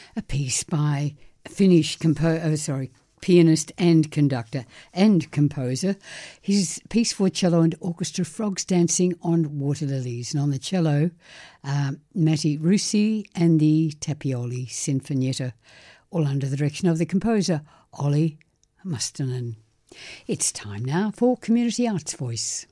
a piece by Finnish pianist and conductor and composer. His piece for cello and orchestra, Frogs Dancing on Water Lilies. And on the cello, Matti Russi and the Tapioli Sinfonietta, all under the direction of the composer, Olli Mustonen. It's time now for Community Arts Voice.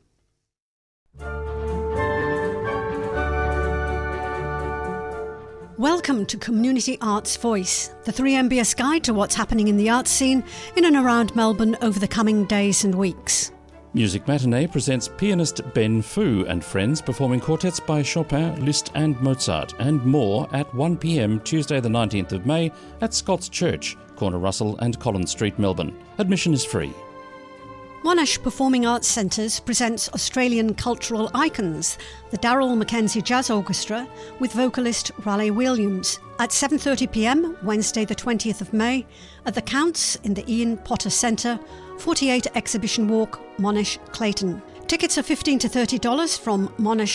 Welcome to Community Arts Voice, the 3MBS guide to what's happening in the arts scene in and around Melbourne over the coming days and weeks. Music Matinee presents pianist Ben Fu and friends performing quartets by Chopin, Liszt and Mozart, and more at 1 p.m. Tuesday the 19th of May at Scott's Church, Corner Russell and Collins Street, Melbourne. Admission is free. Monash Performing Arts Centres presents Australian cultural icons, the Darryl Mackenzie Jazz Orchestra with vocalist Raleigh Williams at 7:30 p.m. Wednesday the 20th of May at the Counts in the Ian Potter Centre, 48 Exhibition Walk, Monash, Clayton. Tickets are $15 to $30 from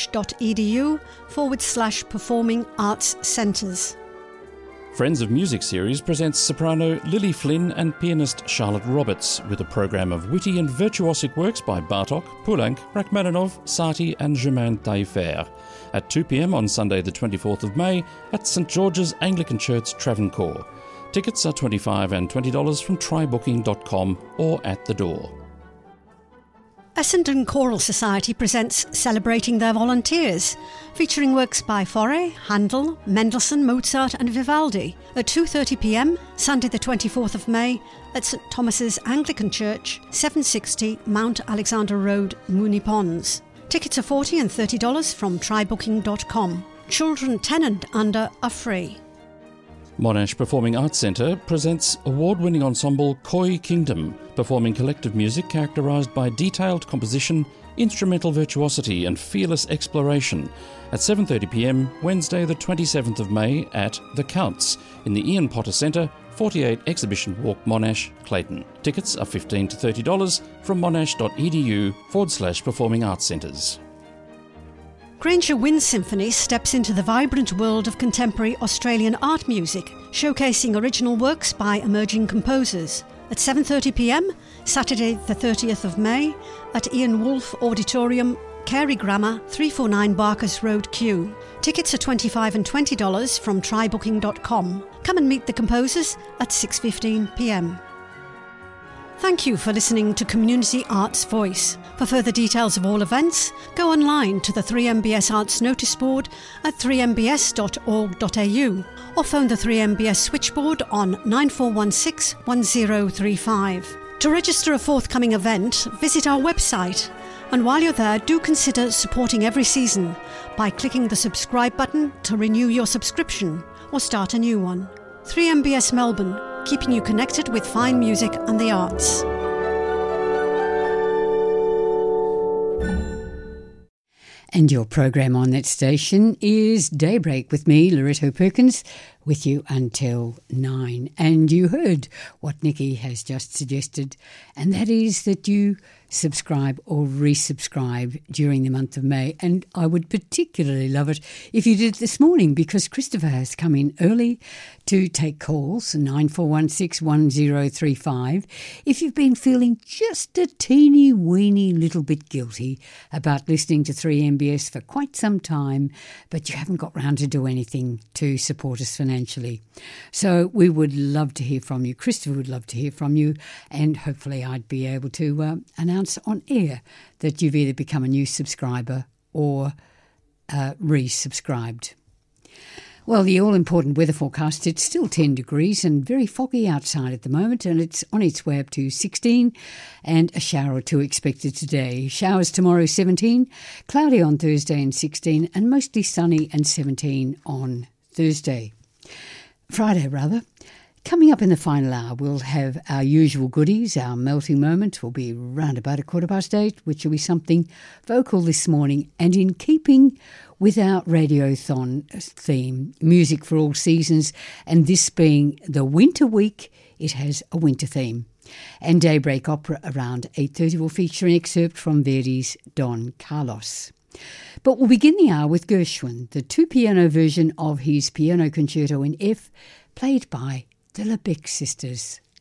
monash.edu/performing arts centres. Friends of Music series presents soprano Lily Flynn and pianist Charlotte Roberts with a programme of witty and virtuosic works by Bartók, Poulenc, Rachmaninoff, Satie and Germain Taillefer at 2 p.m. on Sunday the 24th of May at St George's Anglican Church, Travancore. Tickets are $25 and $20 from trybooking.com or at the door. Essendon Choral Society presents Celebrating Their Volunteers, featuring works by Fauré, Handel, Mendelssohn, Mozart and Vivaldi at 2:30 p.m, Sunday the 24th of May at St Thomas's Anglican Church, 760 Mount Alexander Road, Moonee Ponds. Tickets are $40 and $30 from trybooking.com. Children 10 and under are free. Monash Performing Arts Centre presents award-winning ensemble Koi Kingdom, performing collective music characterised by detailed composition, instrumental virtuosity and fearless exploration at 7:30 p.m. Wednesday the 27th of May at The Counts in the Ian Potter Centre, 48 Exhibition Walk, Monash, Clayton. Tickets are $15 to $30 from monash.edu/performing arts centres. Granger Wind Symphony steps into the vibrant world of contemporary Australian art music, showcasing original works by emerging composers. At 7:30 p.m, Saturday the 30th of May, at Ian Wolfe Auditorium, Carey Grammar, 349 Barkers Road, Kew. Tickets are $25 and $20 from trybooking.com. Come and meet the composers at 6:15 p.m. Thank you for listening to Community Arts Voice. For further details of all events, go online to the 3MBS Arts Notice Board at 3mbs.org.au or phone the 3MBS switchboard on 9416 1035. To register a forthcoming event, visit our website. And while you're there, do consider supporting every season by clicking the subscribe button to renew your subscription or start a new one. 3MBS Melbourne, keeping you connected with fine music and the arts. And your program on that station is Daybreak with me, Loretto Perkins, with you until 9. And you heard what Nikki has just suggested, and that is that you subscribe or resubscribe during the month of May. And I would particularly love it if you did it this morning, because Christopher has come in early to take calls, 9416 1035. If you've been feeling just a teeny weeny little bit guilty about listening to 3MBS for quite some time, but you haven't got round to do anything to support us financially. So we would love to hear from you. Christopher would love to hear from you, and hopefully I'd be able to announce on air that you've either become a new subscriber or resubscribed. Well, the all-important weather forecast, it's still 10 degrees and very foggy outside at the moment, and it's on its way up to 16, and a shower or two expected today. Showers tomorrow 17, cloudy on Thursday and 16, and mostly sunny and 17 on Friday. Coming up in the final hour, we'll have our usual goodies. Our melting moment will be round about 8:15, which will be something vocal this morning, and in keeping with our Radiothon theme, music for all seasons, and this being the winter week, it has a winter theme. And Daybreak Opera around 8:30 will feature an excerpt from Verdi's Don Carlos. But we'll begin the hour with Gershwin, the two-piano version of his Piano Concerto in F, played by the Lebec sisters.